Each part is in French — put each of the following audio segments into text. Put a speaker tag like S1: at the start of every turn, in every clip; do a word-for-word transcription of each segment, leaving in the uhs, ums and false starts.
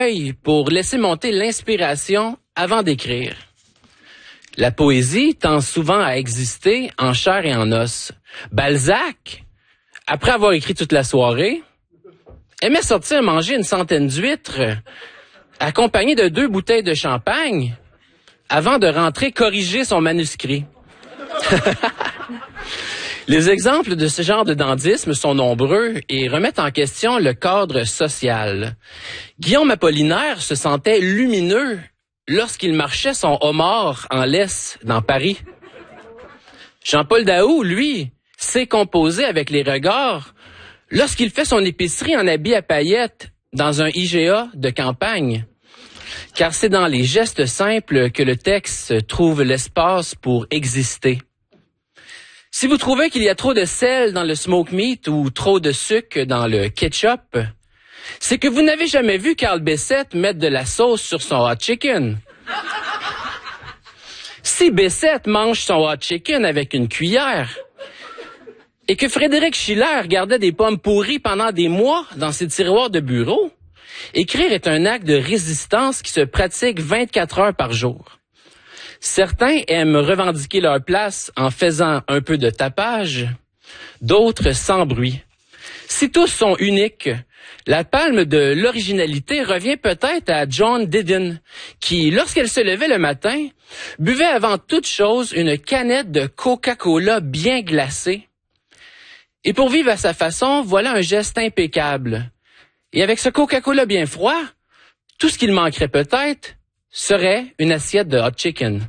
S1: pour laisser monter l'inspiration avant d'écrire. La poésie tend souvent à exister en chair et en os. Balzac, après avoir écrit toute la soirée, aimait sortir manger une centaine d'huîtres, accompagné de deux bouteilles de champagne, avant de rentrer corriger son manuscrit. Les exemples de ce genre de dandysme sont nombreux et remettent en question le cadre social. Guillaume Apollinaire se sentait lumineux lorsqu'il marchait son homard en laisse dans Paris. Jean-Paul Daoust, lui, sait composer avec les regards lorsqu'il fait son épicerie en habit à paillettes dans un I G A de campagne. Car c'est dans les gestes simples que le texte trouve l'espace pour exister. Si vous trouvez qu'il y a trop de sel dans le smoke meat ou trop de sucre dans le ketchup, c'est que vous n'avez jamais vu Carl Bessette mettre de la sauce sur son hot chicken. Si Bessette mange son hot chicken avec une cuillère et que Frédéric Schiller gardait des pommes pourries pendant des mois dans ses tiroirs de bureau, écrire est un acte de résistance qui se pratique vingt-quatre heures par jour. Certains aiment revendiquer leur place en faisant un peu de tapage, d'autres sans bruit. Si tous sont uniques, la palme de l'originalité revient peut-être à Joan Didion, qui, lorsqu'elle se levait le matin, buvait avant toute chose une canette de Coca-Cola bien glacée. Et pour vivre à sa façon, voilà un geste impeccable. Et avec ce Coca-Cola bien froid, tout ce qu'il manquerait peut-être serait une assiette de hot chicken.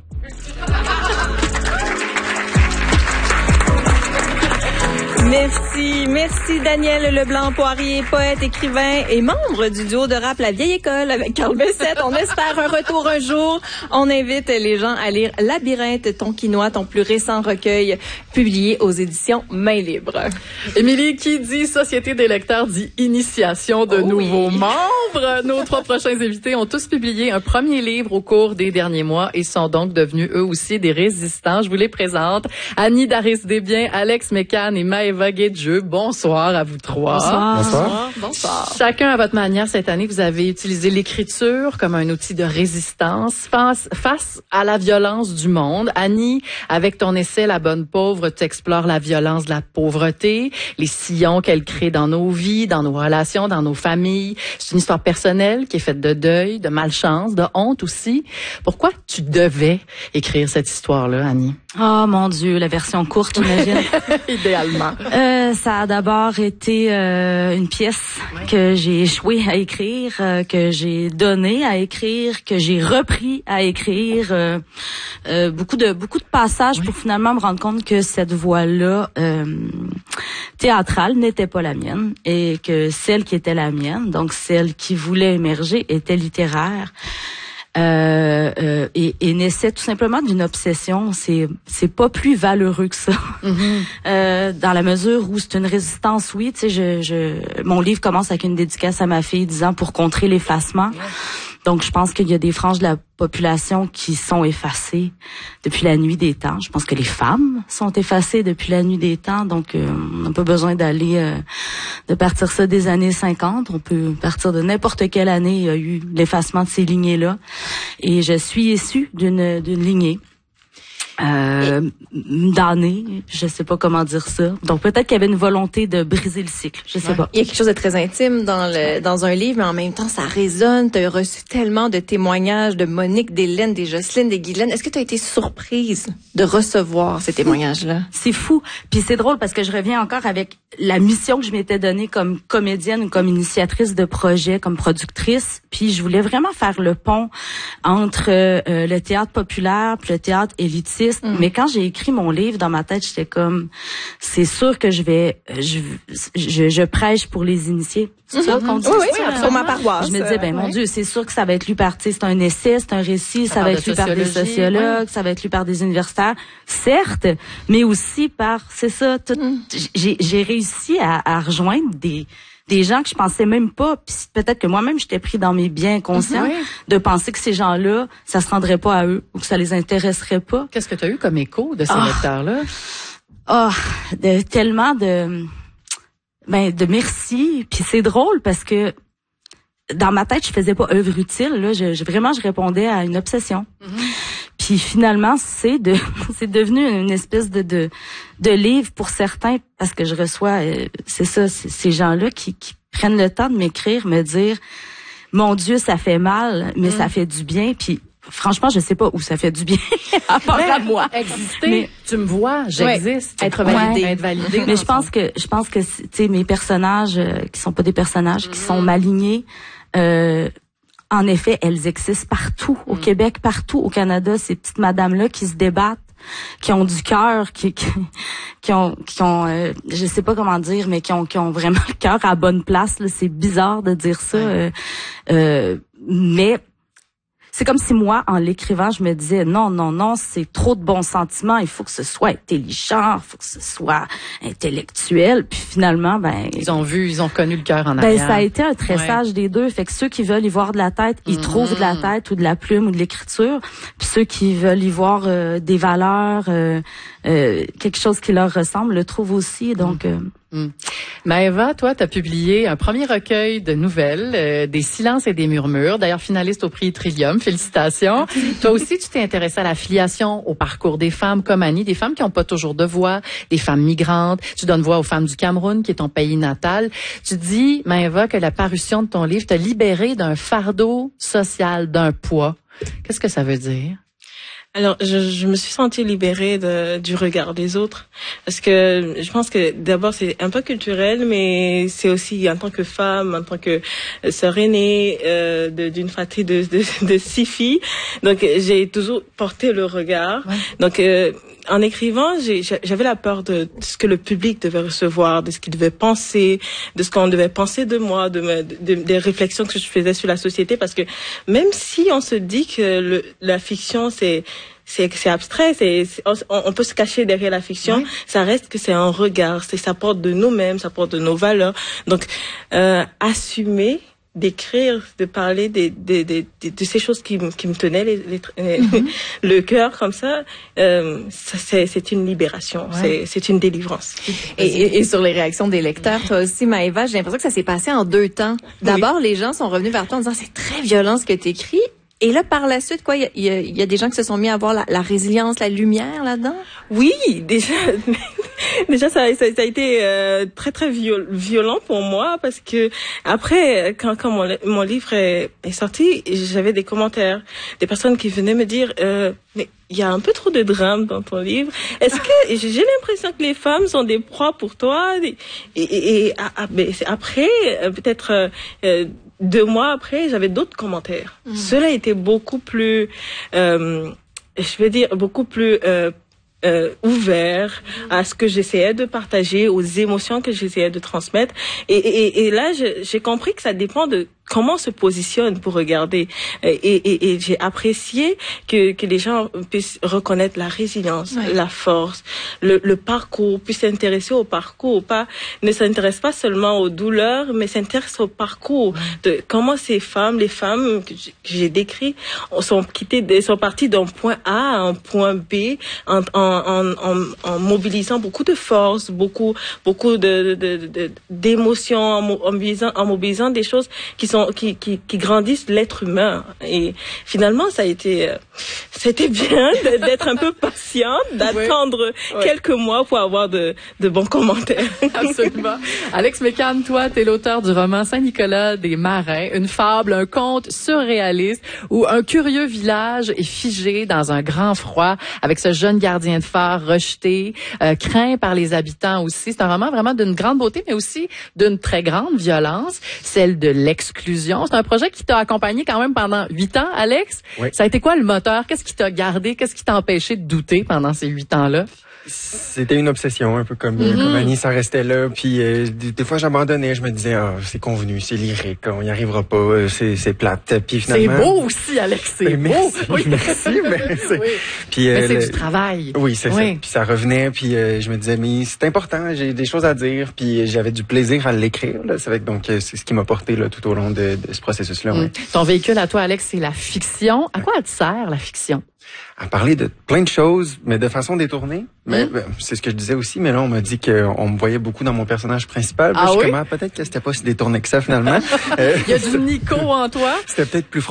S2: Merci, merci Daniel Leblanc-Poirier, poète, écrivain et membre du duo de rap La Vieille École avec Carl Bessette. On espère un retour un jour. On invite les gens à lire Labyrinthe, ton quinoa, ton plus récent recueil publié aux éditions Main Libre.
S3: Émilie, qui dit Société des lecteurs dit initiation de oh nouveaux oui. membres. Nos trois prochains invités ont tous publié un premier livre au cours des derniers mois et sont donc devenus eux aussi des résistants. Je vous les présente. Annie Daris-Desbiens, Alex Mécan et Maëva Guédieu. Bonsoir à vous trois.
S2: Bonsoir.
S3: Bonsoir. Bonsoir. Chacun à votre manière, cette année, vous avez utilisé l'écriture comme un outil de résistance face, face à la violence du monde. Annie, avec ton essai La Bonne Pauvre, tu explores la violence de la pauvreté, les sillons qu'elle crée dans nos vies, dans nos relations, dans nos familles. C'est une histoire personnelle qui est faite de deuil, de malchance, de honte aussi. Pourquoi tu devais écrire cette histoire-là, Annie?
S4: Oh mon Dieu, la version courte, j'imagine.
S3: Idéalement.
S4: Euh, ça a d'abord été euh, une pièce ouais. que j'ai échoué à écrire, euh, que j'ai donné à écrire, que j'ai repris à écrire. Euh, euh, beaucoup de beaucoup de passages ouais. pour finalement me rendre compte que cette voix-là euh, théâtrale n'était pas la mienne et que celle qui était la mienne, donc celle qui voulait émerger, était littéraire. Euh, euh, et, et naissait tout simplement d'une obsession. C'est c'est pas plus valeureux que ça. Mm-hmm. euh, dans la mesure où c'est une résistance, oui. Tu sais, je, je, mon livre commence avec une dédicace à ma fille disant pour contrer l'effacement. Yeah. Donc, je pense qu'il y a des franges de la population qui sont effacées depuis la nuit des temps. Je pense que les femmes sont effacées depuis la nuit des temps. Donc, euh, on n'a pas besoin d'aller, euh, de partir ça des années cinquante. On peut partir de n'importe quelle année. Il y a eu l'effacement de ces lignées-là. Et je suis issue d'une, d'une lignée. Euh, d'années, je sais pas comment dire ça. Donc peut-être qu'il y avait une volonté de briser le cycle, je sais ouais. pas.
S2: Il y a quelque chose de très intime dans le dans un livre, mais en même temps ça résonne. Tu as reçu tellement de témoignages de Monique, d'Hélène, des Jocelyne, des Guylaine. Est-ce que tu as été surprise de recevoir ces témoignages-là?
S4: C'est fou. Puis c'est drôle parce que je reviens encore avec la mission que je m'étais donnée comme comédienne ou comme initiatrice de projet, comme productrice. Puis je voulais vraiment faire le pont entre euh, le théâtre populaire puis le théâtre élitiste. Mm. Mais quand j'ai écrit mon livre, dans ma tête, j'étais comme, c'est sûr que je vais, je, je, je prêche pour les initiés. C'est
S2: mm-hmm.
S4: ça qu'on dit?
S2: Oui, oui, c'est pour ma paroisse.
S4: Je me disais, ben,
S2: ouais.
S4: mon Dieu, c'est sûr que ça va être lu par, tu sais, c'est un essai, c'est un récit, ça, ça va être lu par des sociologues, ouais. ça va être lu par des universitaires, certes, mais aussi par, c'est ça, tout, mm. j'ai, j'ai réussi à, à rejoindre des, des gens que je pensais même pas, puis peut-être que moi-même j'étais pris dans mes biens conscients mm-hmm. de penser que ces gens-là, ça se rendrait pas à eux ou que ça les intéresserait pas.
S3: Qu'est-ce que tu as eu comme écho de ces
S4: oh.
S3: lecteurs-là?
S4: Ah, oh, de tellement de ben de merci, puis c'est drôle parce que dans ma tête, je faisais pas œuvre utile. Là, je, je vraiment, je répondais à une obsession. Mm-hmm. Puis finalement, c'est de, c'est devenu une espèce de, de, de livre pour certains, parce que je reçois, euh, c'est ça, c'est, ces gens-là qui, qui prennent le temps de m'écrire, me dire, mon Dieu, ça fait mal, mais mm. ça fait du bien. Puis franchement, je sais pas où ça fait du bien, à part à moi.
S3: Exister,
S4: mais,
S3: tu me vois, j'existe.
S2: Ouais, être validé.
S4: Ouais.
S3: Être validé.
S4: Mais je pense que, je pense que, tu sais, mes personnages, euh, qui sont pas des personnages, mm. qui sont m'alignés, euh, en effet, elles existent partout, au mm. Québec, partout au Canada, ces petites madames-là qui se débattent, qui ont du cœur, qui, qui, qui ont, qui ont, euh, je sais pas comment dire, mais qui ont, qui ont vraiment le cœur à la bonne place. Là. C'est bizarre de dire ça, ouais. euh, euh, mais c'est comme si moi, en l'écrivant, je me disais non, non, non, c'est trop de bons sentiments. Il faut que ce soit intelligent, il faut que ce soit intellectuel. Puis finalement, ben
S3: ils ont vu, ils ont reconnu le cœur en
S4: ben,
S3: arrière.
S4: Ça a été un tressage ouais. des deux. Fait que ceux qui veulent y voir de la tête, ils mmh. trouvent de la tête ou de la plume ou de l'écriture. Puis ceux qui veulent y voir euh, des valeurs, euh, euh, quelque chose qui leur ressemble, le trouvent aussi. Donc. Mmh. Euh,
S3: Mmh. Maëva, toi, tu as publié un premier recueil de nouvelles, euh, des silences et des murmures, d'ailleurs finaliste au prix Trillium. Félicitations. Toi aussi, tu t'es intéressée à la filiation, au parcours des femmes comme Annie, des femmes qui n'ont pas toujours de voix, des femmes migrantes. Tu donnes voix aux femmes du Cameroun, qui est ton pays natal. Tu dis, Maëva, que la parution de ton livre t'a libérée d'un fardeau social, d'un poids. Qu'est-ce que ça veut dire?
S5: Alors, je, je me suis sentie libérée de, du regard des autres, parce que je pense que d'abord c'est un peu culturel, mais c'est aussi en tant que femme, en tant que sœur aînée euh, de, d'une fratrie de, de, de six filles, donc j'ai toujours porté le regard. Ouais. Donc euh, en écrivant, j'ai, j'avais la peur de, de ce que le public devait recevoir, de ce qu'il devait penser, de ce qu'on devait penser de moi, de, me, de, de des réflexions que je faisais sur la société, parce que même si on se dit que le, la fiction c'est c'est c'est abstrait, c'est, c'est on, on peut se cacher derrière la fiction, oui. ça reste que c'est un regard, c'est ça porte de nous-mêmes, ça porte de nos valeurs. Donc euh, assumer d'écrire, de parler des, des, des, des, de ces choses qui, qui me tenaient les, les, mm-hmm. le cœur comme ça, euh, ça c'est, c'est une libération, ouais. c'est, c'est une délivrance.
S2: Et, et, et sur les réactions des lecteurs, toi aussi, Maëva, j'ai l'impression que ça s'est passé en deux temps. D'abord, oui. les gens sont revenus vers toi en disant c'est très violent ce que tu écris. Et là, par la suite, quoi, il y a, y a des gens qui se sont mis à voir la, la résilience, la lumière là-dedans?
S5: Oui, déjà, déjà ça, ça, ça a été euh, très très viol, violent pour moi, parce que après, quand, quand mon, mon livre est, est sorti, j'avais des commentaires, des personnes qui venaient me dire, euh, mais il y a un peu trop de drame dans ton livre. Est-ce que j'ai l'impression que les femmes sont des proies pour toi? Et, et, et après, peut-être euh, deux mois après, j'avais d'autres commentaires. Mmh. Cela était beaucoup plus, euh, je vais dire, beaucoup plus euh, euh, ouvert à ce que j'essayais de partager, aux émotions que j'essayais de transmettre. Et, et, et là, je, j'ai compris que ça dépend de comment on se positionne pour regarder. Et, et, et j'ai apprécié que, que les gens puissent reconnaître la résilience, ouais. la force, le, le parcours, puissent s'intéresser au parcours, pas ne s'intéressent pas seulement aux douleurs, mais s'intéressent au parcours, ouais. de comment ces femmes, les femmes que j'ai décrites, sont quittées, sont parties d'un point A à un point B en, en, en, en mobilisant beaucoup de force, beaucoup, beaucoup de, de, de, de d'émotions, en mobilisant, en mobilisant des choses qui sont Qui, qui, qui grandissent l'être humain. Et finalement, ça a été, euh, c'était bien d'être un peu patiente, d'attendre oui. quelques oui. mois pour avoir de, de bons commentaires.
S3: Absolument. Alex Mécan, toi, t'es l'auteur du roman Saint-Nicolas des Marins, une fable, un conte surréaliste où un curieux village est figé dans un grand froid avec ce jeune gardien de phare rejeté, euh, craint par les habitants aussi. C'est un roman vraiment d'une grande beauté, mais aussi d'une très grande violence, celle de l'exclusion. C'est un projet qui t'a accompagné quand même pendant huit ans, Alex. Oui. Ça a été quoi le moteur? Qu'est-ce qui t'a gardé? Qu'est-ce qui t'a empêché de douter pendant ces huit ans-là?
S6: C'était une obsession, un peu comme, mm-hmm. comme Annie, ça restait là. Puis euh, des, des fois, j'abandonnais. Je me disais, ah, oh, c'est convenu, c'est lyrique, on y arrivera pas, c'est, c'est plate. Puis finalement,
S3: c'est beau aussi, Alex, c'est
S6: ben,
S3: beau.
S6: Merci, oui. merci. Mais c'est,
S3: oui.
S6: puis, euh,
S3: mais c'est
S6: le,
S3: du travail.
S6: Oui, c'est oui. ça. Puis ça revenait, puis euh, je me disais, mais c'est important, j'ai des choses à dire. Puis j'avais du plaisir à l'écrire. Là. C'est vrai que donc c'est ce qui m'a porté là tout au long de, de ce processus-là.
S3: Mm.
S6: Ouais.
S3: Ton véhicule à toi, Alex, c'est la fiction. À quoi elle te sert la fiction?
S6: à parler de plein de choses, mais de façon détournée. Mais
S3: Mm.
S6: ben, c'est ce que je disais aussi, mais là, on m'a dit qu'on me voyait beaucoup dans mon personnage principal.
S3: Ah
S6: je suis
S3: oui?
S6: comme, ah, peut-être que c'était pas si détourné que ça, finalement. Euh,
S3: Il y a du Nico en toi.
S6: C'était peut-être plus